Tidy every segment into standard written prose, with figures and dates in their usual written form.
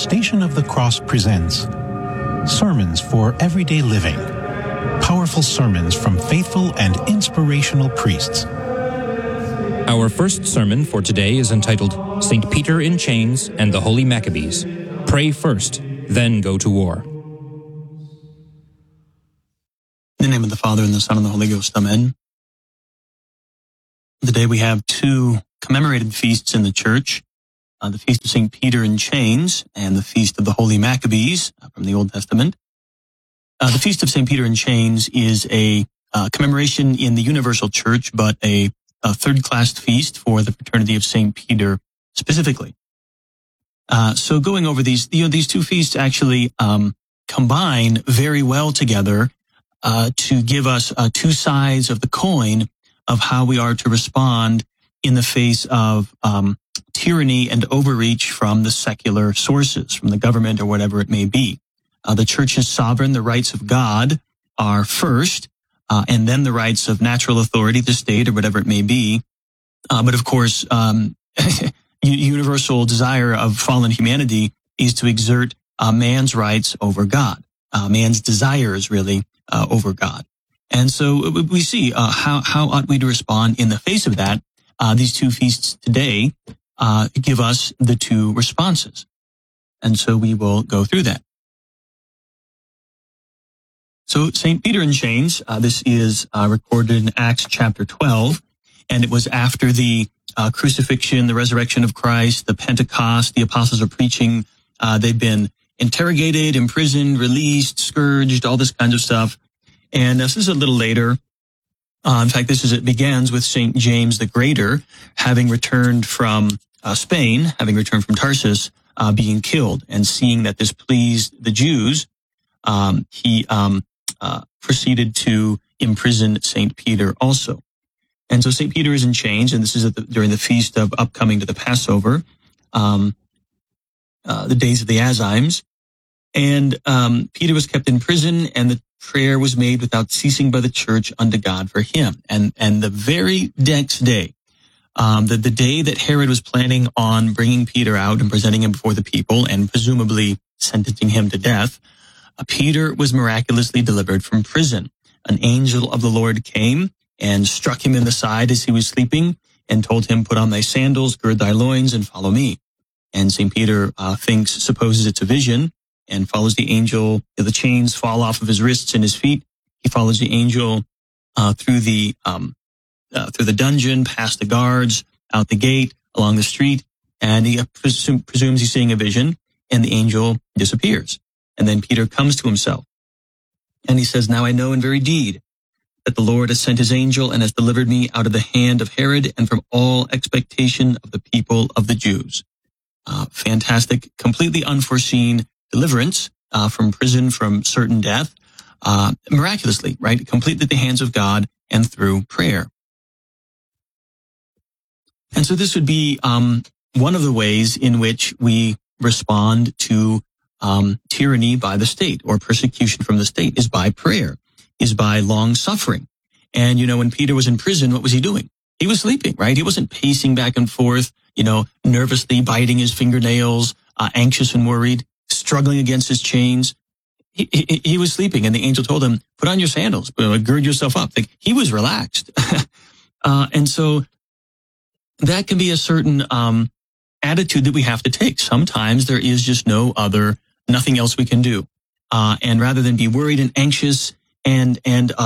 Station of the Cross presents Sermons for Everyday Living. Powerful sermons from faithful and inspirational priests. Our first sermon for today is entitled St. Peter in Chains and the Holy Maccabees. Pray first, then go to war. In the name of the Father, and the Son, and the Holy Ghost. Amen. Today we have two commemorated feasts in the church. The Feast of St. Peter in Chains and the Feast of the Holy Maccabees from the Old Testament. The Feast of St. Peter in Chains is a commemoration in the Universal Church, but a third-class feast for the Fraternity of St. Peter specifically. So going over these two feasts actually combine very well together to give us two sides of the coin of how we are to respond in the face of tyranny and overreach from the secular sources, from the government or whatever it may be. The church is sovereign. The rights of God are first, and then the rights of natural authority, the state or whatever it may be. But of course, universal desire of fallen humanity is to exert man's rights over God, man's desires really over God. And so we see how ought we to respond in the face of that. These two feasts today give us the two responses. And so we will go through that. So St. Peter in Chains, this is recorded in Acts chapter 12, and it was after the crucifixion, the resurrection of Christ, the Pentecost, the apostles are preaching. They've been interrogated, imprisoned, released, scourged, all this kind of stuff. And this is a little later. In fact, it begins with St. James the Greater having returned from Spain, having returned from Tarsus, being killed, and seeing that this pleased the Jews, he proceeded to imprison St. Peter also. And so St. Peter is in chains, and this is during the feast of upcoming to the Passover, the days of the Azymes. And Peter was kept in prison, and the prayer was made without ceasing by the church unto God for him. And the very next day, the day that Herod was planning on bringing Peter out and presenting him before the people and presumably sentencing him to death, Peter was miraculously delivered from prison. An angel of the Lord came and struck him in the side as he was sleeping and told him, "Put on thy sandals, gird thy loins, and follow me." And St. Peter supposes it's a vision, and follows the angel. The chains fall off of his wrists and his feet. He follows the angel through the dungeon, past the guards, out the gate, along the street, and he presumes he's seeing a vision, and the angel disappears. And then Peter comes to himself, and he says, "Now I know in very deed that the Lord has sent his angel and has delivered me out of the hand of Herod and from all expectation of the people of the Jews." Fantastic, completely unforeseen deliverance from prison, from certain death, miraculously, right? Completely at the hands of God and through prayer. And so this would be one of the ways in which we respond to tyranny by the state or persecution from the state is by prayer, is by long suffering. And, when Peter was in prison, what was he doing? He was sleeping, right? He wasn't pacing back and forth, nervously biting his fingernails, anxious and worried, struggling against his chains. He was sleeping, and the angel told him, "Put on your sandals, gird yourself up." Like, he was relaxed. And so that can be a certain attitude that we have to take. Sometimes there is just nothing else we can do. And rather than be worried and anxious and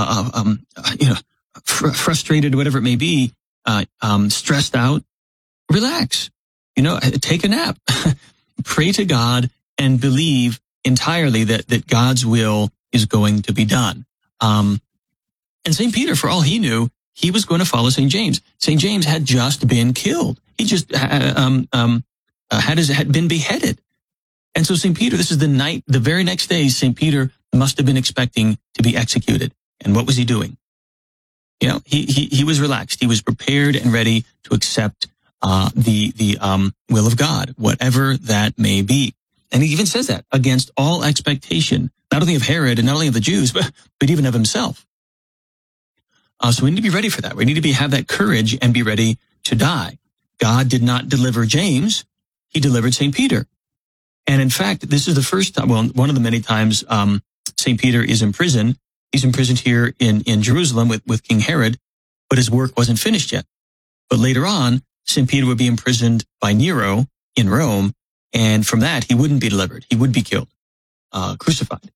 frustrated, whatever it may be, stressed out, relax. Take a nap. Pray to God and believe entirely that God's will is going to be done. And St. Peter, for all he knew, he was going to follow St. James. St. James had just been killed. He just had been beheaded. And so St. Peter, this is the very next day, St. Peter must have been expecting to be executed. And what was he doing? He was relaxed. He was prepared and ready to accept the will of God, whatever that may be. And he even says that against all expectation, not only of Herod and not only of the Jews, but even of himself. So we need to be ready for that. We need to have that courage and be ready to die. God did not deliver James. He delivered St. Peter. And in fact, this is the first time, well, one of the many times St. Peter is in prison. He's imprisoned here in Jerusalem with King Herod, but his work wasn't finished yet. But later on, St. Peter would be imprisoned by Nero in Rome, and from that, he wouldn't be delivered. He would be killed, crucified.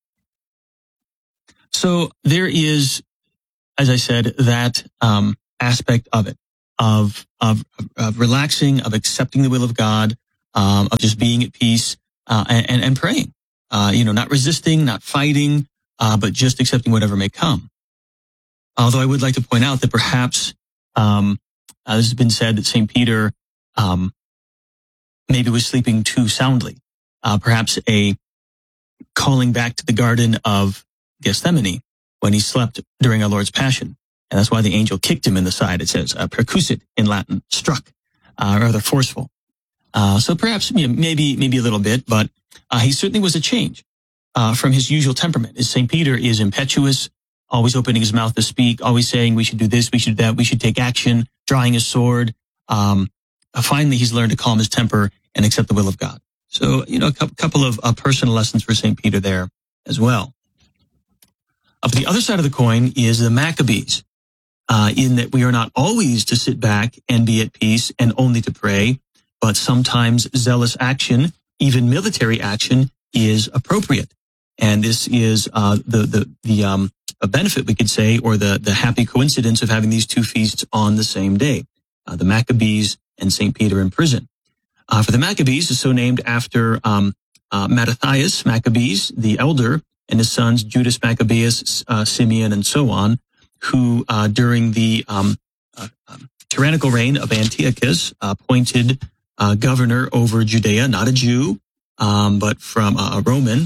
So there is, as I said, that aspect of it, of relaxing, of accepting the will of God, of just being at peace, and praying. Not resisting, not fighting, but just accepting whatever may come. Although I would like to point out that perhaps this has been said that St. Peter maybe was sleeping too soundly. Perhaps a calling back to the Garden of Gethsemane when he slept during our Lord's Passion. And that's why the angel kicked him in the side. It says percusit in Latin, struck, rather forceful. So perhaps maybe a little bit, but he certainly was a change from his usual temperament. St. Peter is impetuous, always opening his mouth to speak, always saying we should do this, we should do that, we should take action, drawing his sword. Finally, he's learned to calm his temper and accept the will of God. So, a couple of personal lessons for St. Peter there as well. But the other side of the coin is the Maccabees, in that we are not always to sit back and be at peace and only to pray, but sometimes zealous action, even military action, is appropriate. And this is a benefit, we could say, or the happy coincidence of having these two feasts on the same day, the Maccabees and St. Peter in prison. For the Maccabees, is so named after Mattathias Maccabees, the elder, and his sons Judas Maccabeus, Simeon, and so on, who during the tyrannical reign of Antiochus appointed governor over Judea, not a Jew, but from a Roman,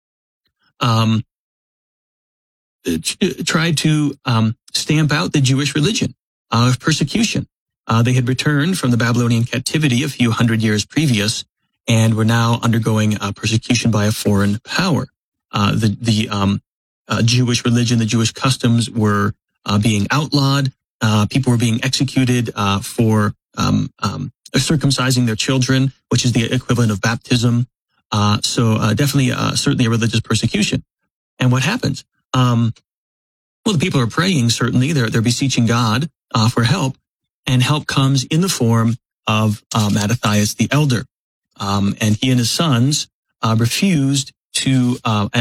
tried to stamp out the Jewish religion of persecution. They had returned from the Babylonian captivity a few hundred years previous and were now undergoing persecution by a foreign power. The Jewish religion, the Jewish customs were being outlawed. People were being executed for circumcising their children, which is the equivalent of baptism. So definitely, certainly a religious persecution. And what happens? Well, the people are praying, certainly. They're beseeching God for help. And help comes in the form of Mattathias the elder. And he and his sons refused to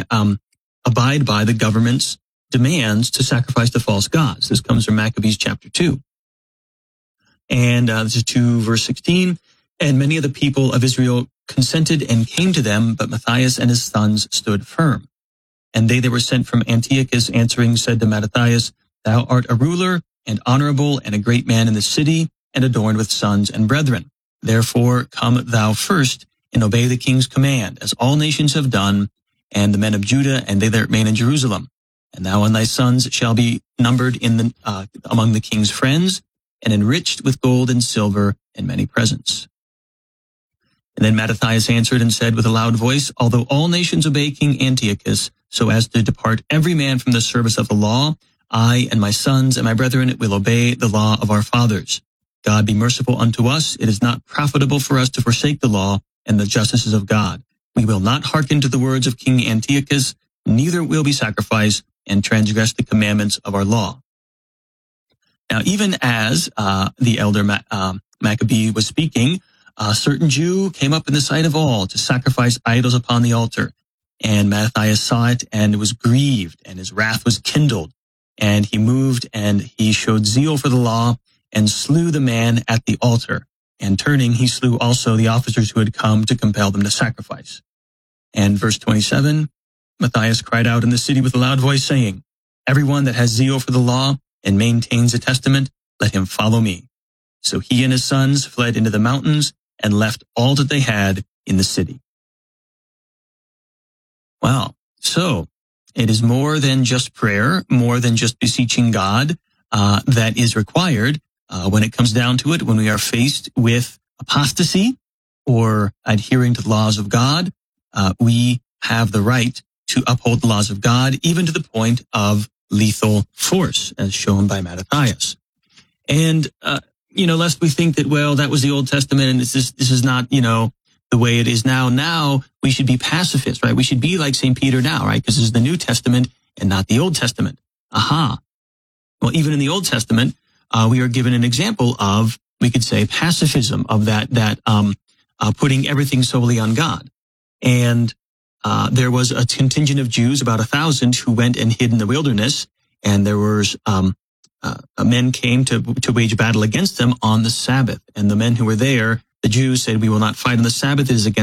abide by the government's demands to sacrifice to false gods. This comes from Maccabees chapter 2. And this is 2 verse 16. And many of the people of Israel consented and came to them, but Matthias and his sons stood firm. And they that were sent from Antiochus answering said to Mattathias, Thou art a ruler and honorable and a great man in the city and adorned with sons and brethren. Therefore come thou first and obey the king's command, as all nations have done, and the men of Judah and they that remain in Jerusalem. And thou and thy sons shall be numbered among the king's friends, and enriched with gold and silver and many presents. And then Mattathias answered and said with a loud voice, Although all nations obey King Antiochus, so as to depart every man from the service of the law, I and my sons and my brethren will obey the law of our fathers. God be merciful unto us. It is not profitable for us to forsake the law and the justices of God. We will not hearken to the words of King Antiochus, neither will we sacrifice and transgress the commandments of our law. Now, even as the elder Maccabee was speaking, a certain Jew came up in the sight of all to sacrifice idols upon the altar. And Mattathias saw it and was grieved, and his wrath was kindled. And he moved and he showed zeal for the law and slew the man at the altar. And turning, he slew also the officers who had come to compel them to sacrifice. And verse 27, Matthias cried out in the city with a loud voice, saying, Everyone that has zeal for the law and maintains the testament, let him follow me. So he and his sons fled into the mountains and left all that they had in the city. Wow. So it is more than just prayer, more than just beseeching God that is required when it comes down to it, when we are faced with apostasy or adhering to the laws of God. We have the right to uphold the laws of God, even to the point of lethal force, as shown by Mattathias. And, lest we think that, well, that was the Old Testament and this is not, the way it is now. Now we should be pacifists, right? We should be like St. Peter now, right? Because this is the New Testament and not the Old Testament. Aha. Well, even in the Old Testament, we are given an example of, we could say, pacifism, of that putting everything solely on God. And there was a contingent of Jews, about 1,000, who went and hid in the wilderness, and there was men came to wage battle against them on the Sabbath. And the men who were there, the Jews, said, "We will not fight on the Sabbath. It is against